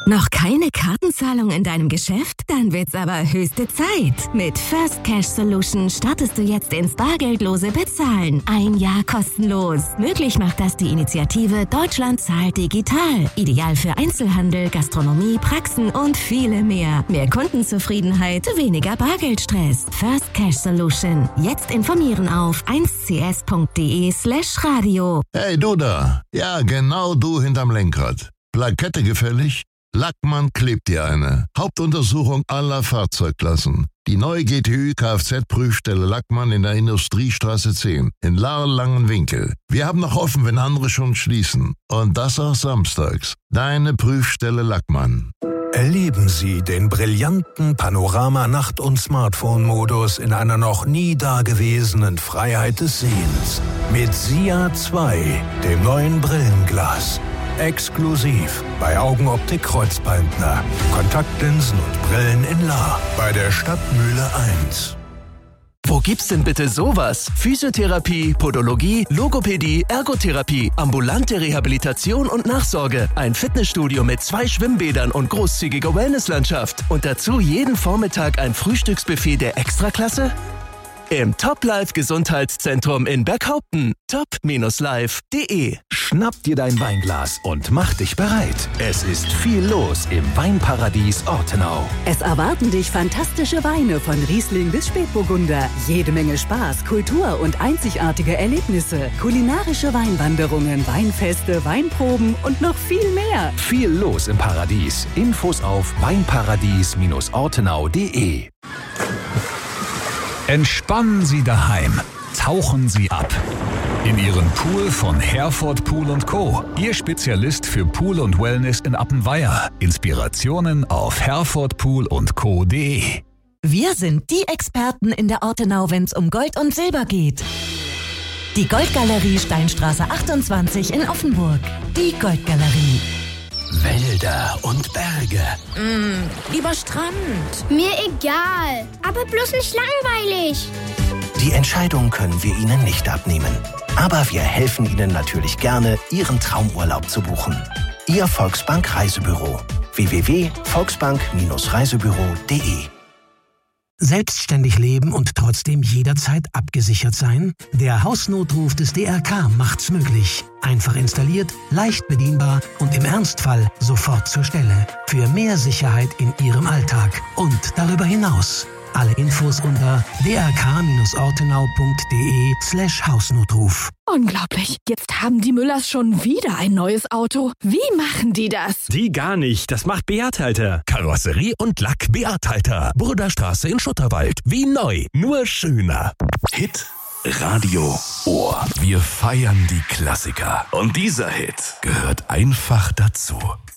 Noch keine Kartenzahlung in deinem Geschäft? Dann wird's aber höchste Zeit. Mit First Cash Solution startest du jetzt ins bargeldlose Bezahlen. 1 Jahr kostenlos. Möglich macht das die Initiative Deutschland zahlt digital. Ideal für Einzelhandel, Gastronomie, Praxen und viele mehr. Mehr Kundenzufriedenheit, weniger Bargeldstress. First Cash Solution. Jetzt informieren auf 1cs.de/radio. Hey du da. Ja, genau du hinterm Lenkrad. Plakette gefällig? Lackmann klebt dir eine. Hauptuntersuchung aller Fahrzeugklassen. Die neue GTÜ Kfz-Prüfstelle Lackmann in der Industriestraße 10 in Lahr-Langenwinkel. Wir haben noch offen, wenn andere schon schließen. Und das auch samstags. Deine Prüfstelle Lackmann. Erleben Sie den brillanten Panorama-Nacht- und Smartphone-Modus in einer noch nie dagewesenen Freiheit des Sehens. Mit SIA 2, dem neuen Brillenglas. Exklusiv bei Augenoptik Kreuzbaldner. Kontaktlinsen und Brillen in Lahr bei der Stadtmühle 1. Wo gibt's denn bitte sowas? Physiotherapie, Podologie, Logopädie, Ergotherapie, ambulante Rehabilitation und Nachsorge. Ein Fitnessstudio mit 2 Schwimmbädern und großzügiger Wellnesslandschaft. Und dazu jeden Vormittag ein Frühstücksbuffet der Extraklasse? Im Top Life Gesundheitszentrum in Berghaupten. top-life.de. Schnapp dir dein Weinglas und mach dich bereit. Es ist viel los im Weinparadies Ortenau. Es erwarten dich fantastische Weine von Riesling bis Spätburgunder. Jede Menge Spaß, Kultur und einzigartige Erlebnisse. Kulinarische Weinwanderungen, Weinfeste, Weinproben und noch viel mehr. Viel los im Paradies. Infos auf weinparadies-ortenau.de. Entspannen Sie daheim. Tauchen Sie ab. In Ihren Pool von Herford Pool & Co. Ihr Spezialist für Pool und Wellness in Appenweier. Inspirationen auf herfordpool&co.de. Wir sind die Experten in der Ortenau, wenn's um Gold und Silber geht. Die Goldgalerie Steinstraße 28 in Offenburg. Die Goldgalerie. Wälder und Berge. Lieber Strand. Mir egal, aber bloß nicht langweilig. Die Entscheidung können wir Ihnen nicht abnehmen. Aber wir helfen Ihnen natürlich gerne, Ihren Traumurlaub zu buchen. Ihr Volksbank Reisebüro. www.volksbank-reisebüro.de. Selbstständig leben und trotzdem jederzeit abgesichert sein? Der Hausnotruf des DRK macht's möglich. Einfach installiert, leicht bedienbar und im Ernstfall sofort zur Stelle. Für mehr Sicherheit in Ihrem Alltag und darüber hinaus. Alle Infos unter drk-ortenau.de/Hausnotruf. Unglaublich. Jetzt haben die Müllers schon wieder ein neues Auto. Wie machen die das? Die gar nicht. Das macht Beat Halter. Karosserie und Lack Beat Halter. Burderstraße in Schutterwald. Wie neu. Nur schöner. Hit Radio Ohr. Wir feiern die Klassiker. Und dieser Hit gehört einfach dazu.